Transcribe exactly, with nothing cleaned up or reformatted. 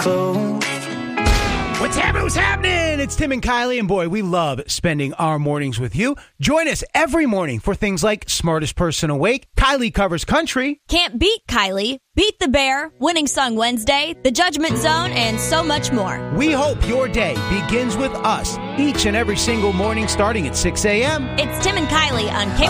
close. What's happening? What's happening? It's Tim and Kylie, and boy, we love spending our mornings with you. Join us every morning for things like Smartest Person Awake, Kylie Covers Country, Can't Beat Kylie, Beat the Bear, Winning Song Wednesday, The Judgment Zone, and so much more. We hope your day begins with us each and every single morning starting at six a.m. It's Tim and Kylie on K